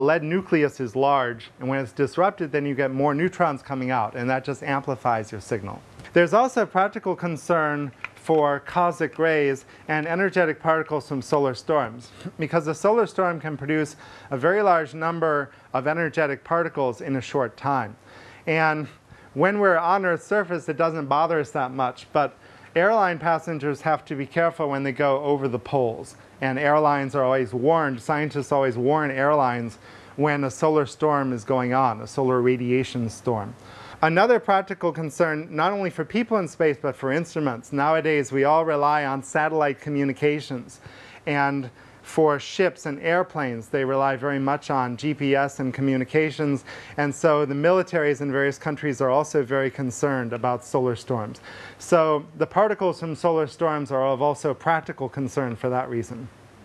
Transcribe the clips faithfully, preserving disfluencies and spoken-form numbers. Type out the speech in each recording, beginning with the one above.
Lead nucleus is large, and when it's disrupted, then you get more neutrons coming out, and that just amplifies your signal. There's also a practical concern for cosmic rays and energetic particles from solar storms, because a solar storm can produce a very large number of energetic particles in a short time. And when we're on Earth's surface, it doesn't bother us that much, but airline passengers have to be careful when they go over the poles. And airlines are always warned, scientists always warn airlines when a solar storm is going on, a solar radiation storm. Another practical concern, not only for people in space, but for instruments. Nowadays, we all rely on satellite communications. And for ships and airplanes, they rely very much on G P S and communications. And so the militaries in various countries are also very concerned about solar storms. So the particles from solar storms are of also practical concern for that reason.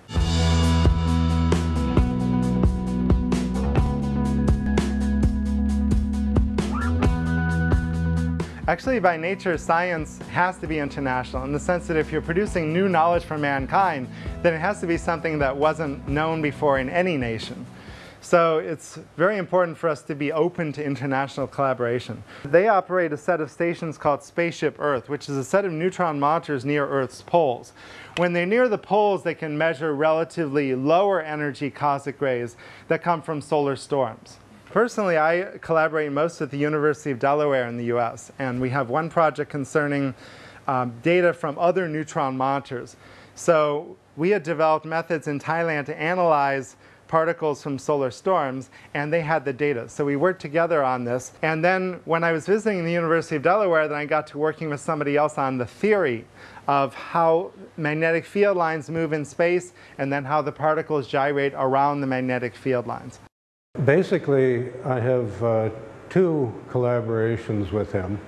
Actually, by nature, science has to be international in the sense that if you're producing new knowledge for mankind, then it has to be something that wasn't known before in any nation. So it's very important for us to be open to international collaboration. They operate a set of stations called Spaceship Earth, which is a set of neutron monitors near Earth's poles. When they're near the poles, they can measure relatively lower energy cosmic rays that come from solar storms. Personally, I collaborate most with the University of Delaware in the U S, and we have one project concerning um, data from other neutron monitors. So we had developed methods in Thailand to analyze particles from solar storms, and they had the data. So we worked together on this. And then when I was visiting the University of Delaware, then I got to working with somebody else on the theory of how magnetic field lines move in space, and then how the particles gyrate around the magnetic field lines. Basically, I have uh, two collaborations with him.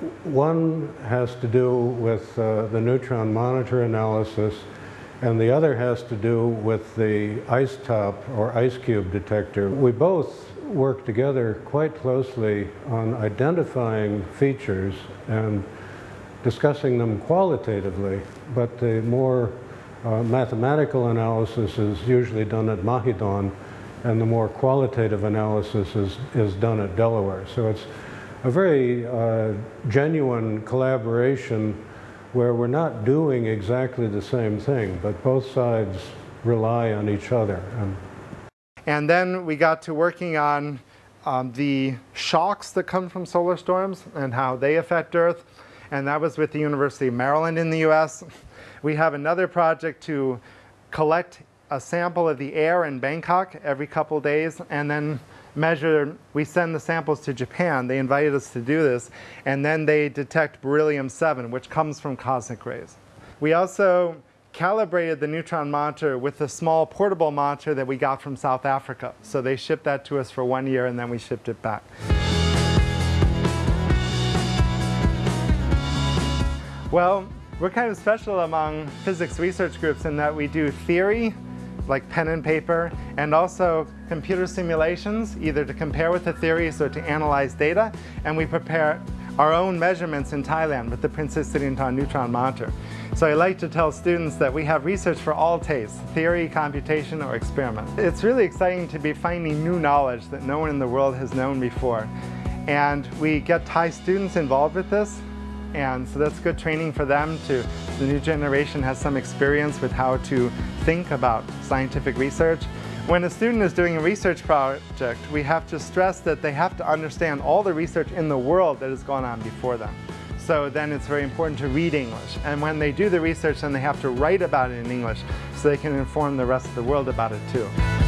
One has to do with uh, the neutron monitor analysis, and the other has to do with the ice top or ice cube detector. We both work together quite closely on identifying features and discussing them qualitatively, but the more uh, mathematical analysis is usually done at Mahidol, and the more qualitative analysis is, is done at Delaware. So it's a very uh, genuine collaboration where we're not doing exactly the same thing, but both sides rely on each other. And, and then we got to working on um, the shocks that come from solar storms and how they affect Earth, and that was with the University of Maryland in the U S. We have another project to collect a sample of the air in Bangkok every couple days, and then measure, we send the samples to Japan. They invited us to do this, and then they detect beryllium seven, which comes from cosmic rays. We also calibrated the neutron monitor with a small portable monitor that we got from South Africa. So they shipped that to us for one year, and then we shipped it back. Well, we're kind of special among physics research groups in that we do theory, like pen and paper, and also computer simulations, either to compare with the theories or to analyze data. And we prepare our own measurements in Thailand with the Princess Siddhinton neutron monitor. So I like to tell students that we have research for all tastes, theory, computation, or experiment. It's really exciting to be finding new knowledge that no one in the world has known before. And we get Thai students involved with this, and so that's good training for them. To the new generation has some experience with how to think about scientific research. When a student is doing a research project, we have to stress that they have to understand all the research in the world that has gone on before them. So then it's very important to read English. And when they do the research, then they have to write about it in English so they can inform the rest of the world about it too.